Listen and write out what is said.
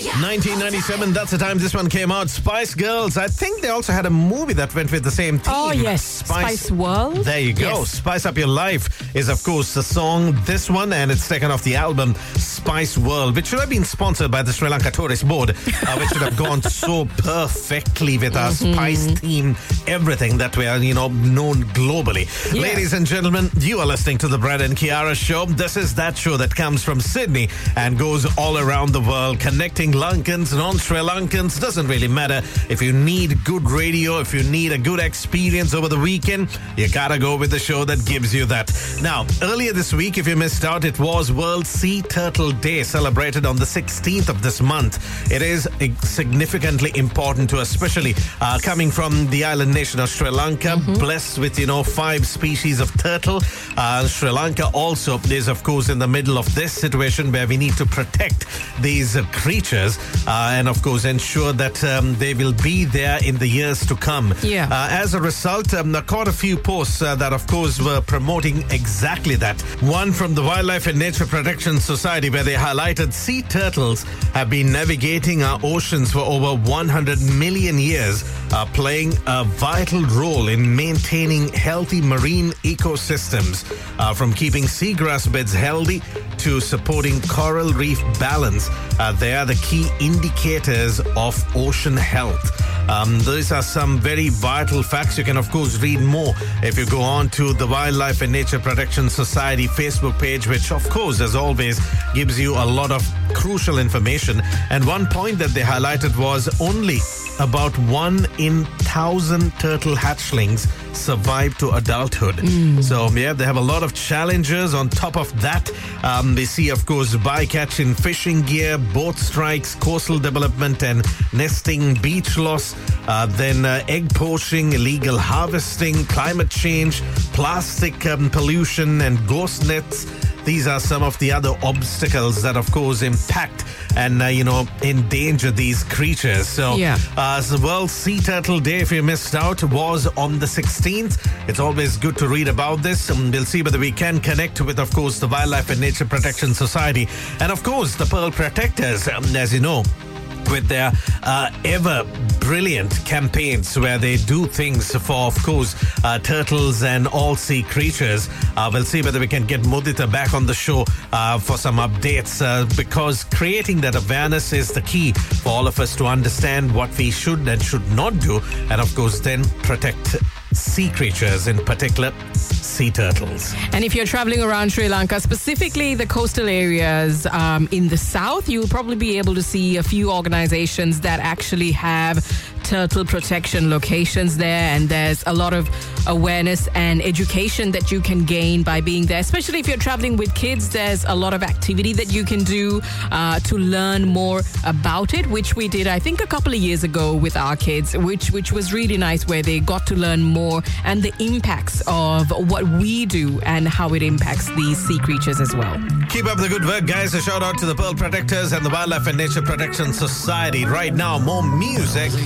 1997, that's the time this one came out. Spice Girls. I think they also had a movie that went with the same theme. Oh, yes. Spice World. There you go. Yes. Spice Up Your Life is, of course, the song. This one, and it's taken off the album Spice World, which should have been sponsored by the Sri Lanka Tourist Board, which should have gone so perfectly with our spice theme, everything that we are, known globally. Yeah. Ladies and gentlemen, you are listening to the Brad and Kiara Show. This is that show that comes from Sydney and goes all around the world, connecting Lankans, non-Sri Lankans. Doesn't really matter. If you need good radio, if you need a good experience over the weekend, you gotta go with the show that gives you that. Now, earlier this week, if you missed out, it was World Sea Turtle Day, celebrated on the 16th of this month. It is significantly important to us, especially coming from the island nation of Sri Lanka, blessed with, 5 species of turtle. Sri Lanka also is, of course, in the middle of this situation where we need to protect these creatures and, of course, ensure that they will be there in the years to come. Yeah. As a result, I caught a few posts that, of course, were promoting exactly that. One from the Wildlife and Nature Protection Society, where they highlighted sea turtles have been navigating our oceans for over 100 million years, playing a vital role in maintaining healthy marine ecosystems, from keeping seagrass beds healthy to supporting coral reef balance. They are the key indicators of ocean health. These are some very vital facts. You can, of course, read more if you go on to the Wildlife and Nature Protection Society Facebook page, which, of course, as always, gives you a lot of crucial information. And one point that they highlighted was only about 1 in 1,000 turtle hatchlings survive to adulthood. So, yeah, they have a lot of challenges. On top of that, they see, of course, bycatch in fishing gear, boat strikes, coastal development and nesting, beach loss, then egg poaching, illegal harvesting, climate change, plastic pollution and ghost nets. These are some of the other obstacles that, of course, impact and, endanger these creatures. So, the World Sea Turtle Day, if you missed out, was on the 16th. It's always good to read about this. We'll see whether we can connect with, of course, the Wildlife and Nature Protection Society. And, of course, the Pearl Protectors, as you know, with their ever brilliant campaigns where they do things for, of course, turtles and all sea creatures. We'll see whether we can get Mudita back on the show for some updates, because creating that awareness is the key for all of us to understand what we should and should not do, and, of course, then protect sea creatures, in particular sea turtles. And if you're traveling around Sri Lanka, specifically the coastal areas in the south, you'll probably be able to see a few organizations that actually have turtle protection locations there, and there's a lot of awareness and education that you can gain by being there. Especially if you're traveling with kids, there's a lot of activity that you can do to learn more about it, which we did, I think, a couple of years ago with our kids, which was really nice, where they got to learn more and the impacts of what we do and how it impacts these sea creatures as well. Keep up the good work, guys. A shout out to the Pearl Protectors and the Wildlife and Nature Protection Society. Right now, more music.